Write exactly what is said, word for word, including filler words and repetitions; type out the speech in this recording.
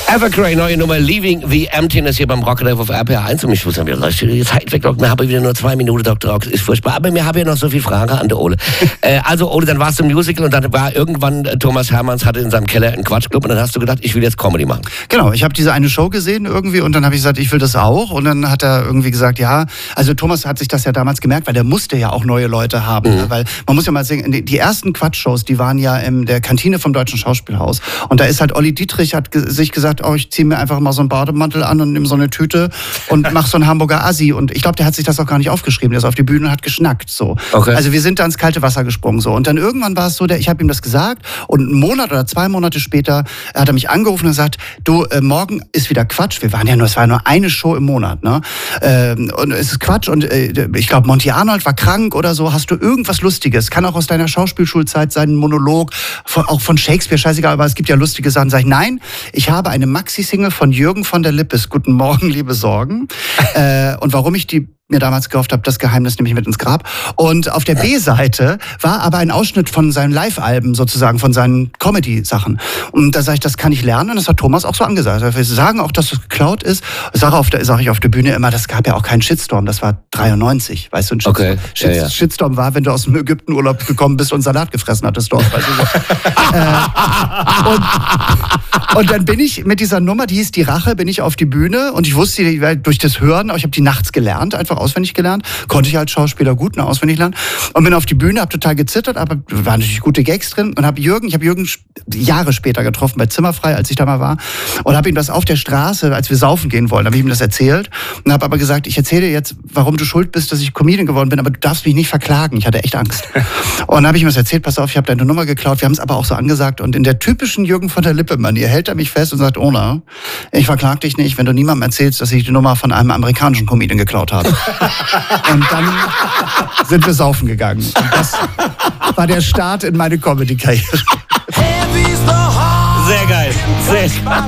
Evergrey, neue Nummer, Leaving the Emptiness hier beim Rock auf R P R eins. Und ich muss sagen, die Zeit weg, wir haben wieder nur zwei Minuten, Doktor Rock, ist furchtbar. Aber wir haben ja noch so viele Fragen an der Ole. äh, also Ole, dann warst du im Musical und dann war irgendwann äh, Thomas Hermanns hatte in seinem Keller einen Quatschclub und dann hast du gedacht, ich will jetzt Comedy machen. Genau, ich habe diese eine Show gesehen irgendwie und dann habe ich gesagt, ich will das auch. Und dann hat er irgendwie gesagt, ja, also Thomas hat sich das ja damals gemerkt, weil der musste ja auch neue Leute haben. Mhm. Ne? Weil man muss ja mal sehen, die ersten Quatschshows, die waren ja in der Kantine vom Deutschen Schauspielhaus. Und da ist halt Olli Dietrich hat ge- sich gesagt, oh, ich ziehe mir einfach mal so einen Bademantel an und nehme so eine Tüte und mach so einen Hamburger Assi. Und ich glaube, der hat sich das auch gar nicht aufgeschrieben. Der ist auf die Bühne und hat geschnackt. So. Okay. Also wir sind da ins kalte Wasser gesprungen. So. Und dann irgendwann war es so, der, ich habe ihm das gesagt und einen Monat oder zwei Monate später hat er mich angerufen und gesagt, du, äh, morgen ist wieder Quatsch. Wir waren ja nur, es war nur eine Show im Monat. Ne? Ähm, und es ist Quatsch und äh, ich glaube, Monty Arnold war krank oder so. Hast du irgendwas Lustiges? Kann auch aus deiner Schauspielschulzeit sein, ein Monolog, von, auch von Shakespeare, scheißegal, aber es gibt ja lustige Sachen. Sag ich, nein, ich habe eine Maxi-Single von Jürgen von der Lippes, Guten Morgen, liebe Sorgen. äh, und warum ich die mir damals gekauft habe, das Geheimnis nehme ich mit ins Grab. Und auf der B-Seite war aber ein Ausschnitt von seinen Live-Alben sozusagen, von seinen Comedy-Sachen. Und da sage ich, das kann ich lernen. Und das hat Thomas auch so angesagt. Wir sagen auch, dass es geklaut ist. Sage auf der, sag ich auf der Bühne immer, das gab ja auch keinen Shitstorm. Das war dreiundneunzig, weißt du, ein Shitstorm. Okay. Shit, Ja, ja. Shitstorm war, wenn du aus dem Ägyptenurlaub gekommen bist und Salat gefressen hattest dort. Weißt du so. äh, und, und dann bin ich mit dieser Nummer, die hieß Die Rache, bin ich auf die Bühne und ich wusste die, durch das Hören, ich habe die nachts gelernt, einfach auswendig gelernt, konnte ich als Schauspieler gut ne, auswendig lernen und bin auf die Bühne, habe total gezittert, aber waren natürlich gute Gags drin und habe Jürgen, ich habe Jürgen Jahre später getroffen bei Zimmerfrei, als ich da mal war und habe ihm das auf der Straße, als wir saufen gehen wollten, habe ich ihm das erzählt und habe aber gesagt, ich erzähle dir jetzt, warum du schuld bist, dass ich Comedian geworden bin, aber du darfst mich nicht verklagen. Ich hatte echt Angst. Und dann habe ich ihm das erzählt, pass auf, ich habe deine Nummer geklaut, wir haben es aber auch so angesagt und in der typischen Jürgen von der Lippe-Manier hält er mich fest und sagt, Ona, ich verklag dich nicht, wenn du niemandem erzählst, dass ich die Nummer von einem amerikanischen Comedian geklaut habe. Und dann sind wir saufen gegangen. Und das war der Start in meine Comedy-Karriere. Sehr geil. Sehr geil.